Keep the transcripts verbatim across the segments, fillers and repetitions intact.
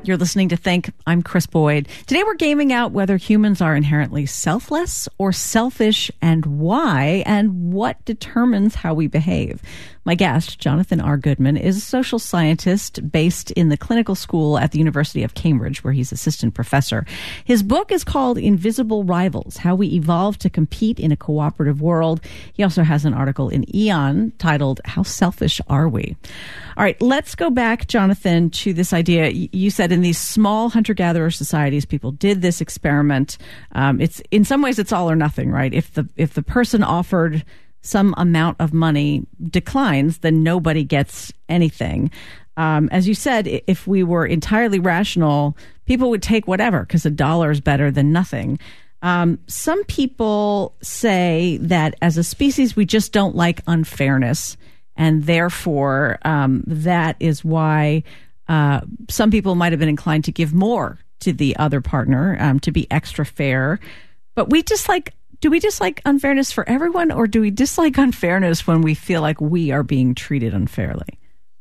You're listening to Think. I'm Chris Boyd. Today we're gaming out whether humans are inherently selfless or selfish and why, and what determines how we behave. My guest, Jonathan R. Goodman, is a social scientist based in the clinical school at the University of Cambridge, where he's assistant professor. His book is called Invisible Rivals: How We Evolved to Compete in a Cooperative World. He also has an article in Aeon titled How Selfish Are We? All right, let's go back, Jonathan, to this idea. You said in these small hunter-gatherer societies, people did this experiment. Um, it's in some ways, it's all or nothing, right? If the if the person offered some amount of money declines, then nobody gets anything. Um, as you said, if we were entirely rational, people would take whatever because a dollar is better than nothing. Um, some people say that as a species, we just don't like unfairness. And therefore, um, that is why uh, some people might have been inclined to give more to the other partner, um, to be extra fair. But we just like Do we dislike unfairness for everyone, or do we dislike unfairness when we feel like we are being treated unfairly?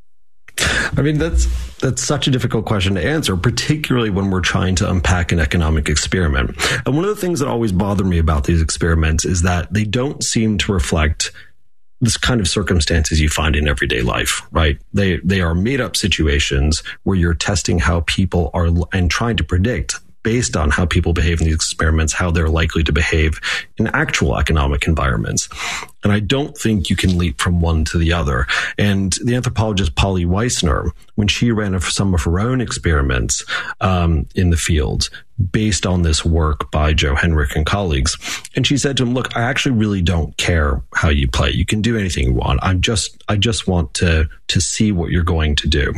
I mean, that's that's such a difficult question to answer, particularly when we're trying to unpack an economic experiment. And one of the things that always bothered me about these experiments is that they don't seem to reflect this kind of circumstances you find in everyday life, right? They they are made up situations where you're testing how people are and trying to predict, based on how people behave in these experiments, how they're likely to behave in actual economic environments. And I don't think you can leap from one to the other. And the anthropologist Polly Weissner, when she ran some of her own experiments um, in the field based on this work by Joe Henrich and colleagues, and she said to him, look, I actually really don't care how you play. You can do anything you want. I'm just, I just want to, to see what you're going to do.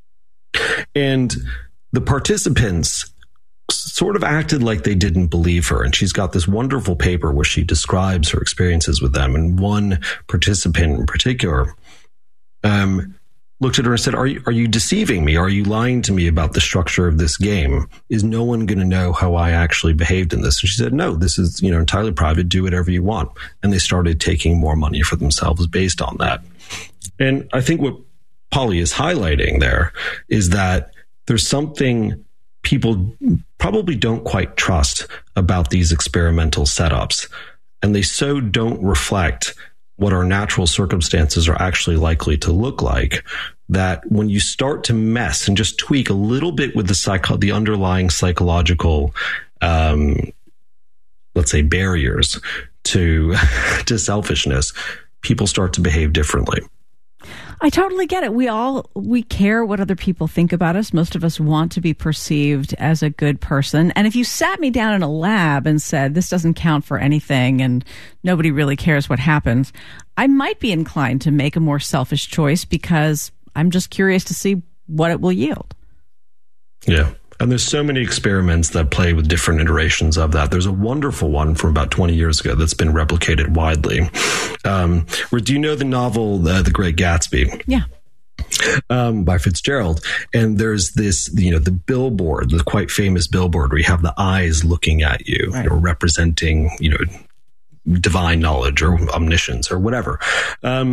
And the participants sort of acted like they didn't believe her. And she's got this wonderful paper where she describes her experiences with them. And one participant in particular um, looked at her and said, are you, are you deceiving me? Are you lying to me about the structure of this game? Is no one going to know how I actually behaved in this? And she said, no, this is, you know, entirely private. Do whatever you want. And they started taking more money for themselves based on that. And I think what Polly is highlighting there is that there's something people probably don't quite trust about these experimental setups. And they so don't reflect what our natural circumstances are actually likely to look like, that when you start to mess and just tweak a little bit with the psycho- the underlying psychological, um, let's say, barriers to, to selfishness, people start to behave differently. I totally get it. We all, we care what other people think about us. Most of us want to be perceived as a good person. And if you sat me down in a lab and said, this doesn't count for anything and nobody really cares what happens, I might be inclined to make a more selfish choice because I'm just curious to see what it will yield. Yeah. And there's so many experiments that play with different iterations of that. There's a wonderful one from about twenty years ago that's been replicated widely. Um, where, do you know the novel, uh, The Great Gatsby? Yeah. Um, by Fitzgerald. And there's this, you know, the billboard, the quite famous billboard where you have the eyes looking at you, right, you know, representing, you know, divine knowledge or omniscience or whatever. Um,